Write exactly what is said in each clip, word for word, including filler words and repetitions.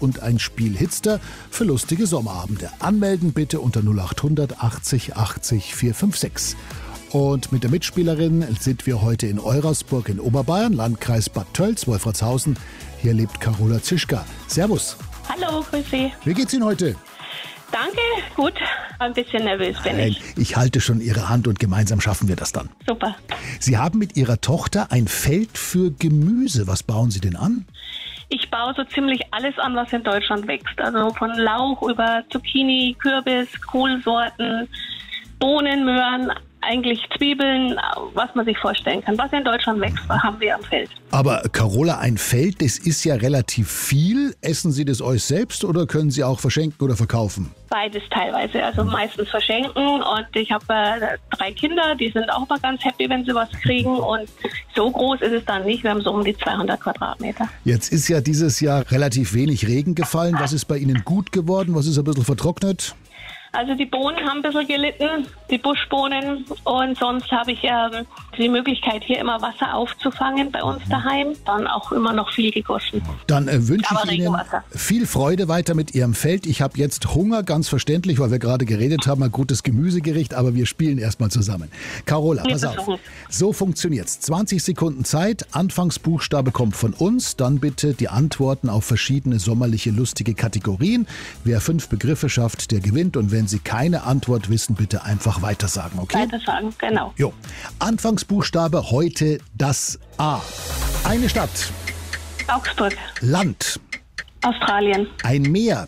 und ein Spiel Hitster für lustige Sommerabende. Anmelden bitte unter null acht hundert achtzig achtzig vierhundertfünfundsechzig. Und mit der Mitspielerin sind wir heute in Eurasburg in Oberbayern, Landkreis Bad Tölz, Wolfratshausen. Hier lebt Carola Zischka. Servus. Hallo, grüß Sie. Wie geht's Ihnen heute? Danke, gut. Ein bisschen nervös bin Nein, ich. ich halte schon Ihre Hand und gemeinsam schaffen wir das dann. Super. Sie haben mit Ihrer Tochter ein Feld für Gemüse. Was bauen Sie denn an? Ich baue so ziemlich alles an, was in Deutschland wächst. Also von Lauch über Zucchini, Kürbis, Kohlsorten, Bohnen, Möhren, eigentlich Zwiebeln, was man sich vorstellen kann. Was in Deutschland wächst, haben wir am Feld. Aber Carola, ein Feld, das ist ja relativ viel. Essen Sie das euch selbst oder können Sie auch verschenken oder verkaufen? Beides teilweise, also meistens verschenken. Und ich habe äh, drei Kinder, die sind auch mal ganz happy, wenn sie was kriegen. Und so groß ist es dann nicht. Wir haben so um die zweihundert Quadratmeter. Jetzt ist ja dieses Jahr relativ wenig Regen gefallen. Was ist bei Ihnen gut geworden? Was ist ein bisschen vertrocknet? Also die Bohnen haben ein bisschen gelitten, die Buschbohnen, und sonst habe ich ähm, die Möglichkeit, hier immer Wasser aufzufangen bei uns daheim. Dann auch immer noch viel gegossen. Dann äh, wünsche Aber ich Ihnen Regenwasser. viel Freude weiter mit Ihrem Feld. Ich habe jetzt Hunger, ganz verständlich, weil wir gerade geredet haben, ein gutes Gemüsegericht, aber wir spielen erstmal zusammen. Carola, Wir pass auf. versuchen. So funktioniert's. zwanzig Sekunden Zeit, Anfangsbuchstabe kommt von uns, dann bitte die Antworten auf verschiedene sommerliche, lustige Kategorien. Wer fünf Begriffe schafft, der gewinnt, und wenn Sie keine Antwort wissen, bitte einfach weitersagen, okay? Weiter sagen, genau. Jo. Anfangsbuchstabe heute das A. Eine Stadt, Augsburg, Land, Australien, ein Meer,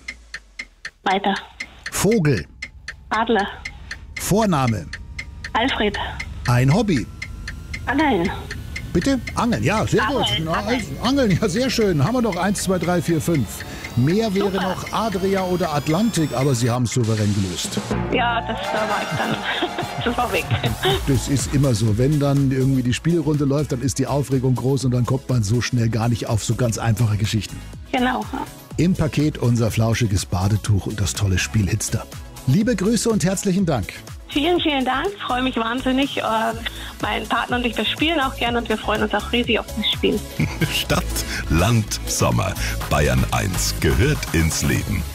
weiter. Vogel, Adler, Vorname, Alfred, ein Hobby. Angeln, Bitte? Angeln, ja, sehr Angeln, gut. Na, Angeln. also, Angeln, ja, sehr schön. Haben wir noch eins, zwei, drei, vier, fünf. Mehr wäre Super. noch Adria oder Atlantik, aber Sie haben es souverän gelöst. ja, das da war ich dann. Das war weg. Das ist immer so. Wenn dann irgendwie die Spielrunde läuft, dann ist die Aufregung groß und dann kommt man so schnell gar nicht auf so ganz einfache Geschichten. Genau. Im Paket unser flauschiges Badetuch und das tolle Spiel Hitster. Liebe Grüße und herzlichen Dank. Vielen, vielen Dank. Ich freue mich wahnsinnig. Äh, Mein Partner und ich, wir spielen auch gern und wir freuen uns auch riesig auf das Spiel. Stadt, Land, Sommer. Bayern eins gehört ins Leben.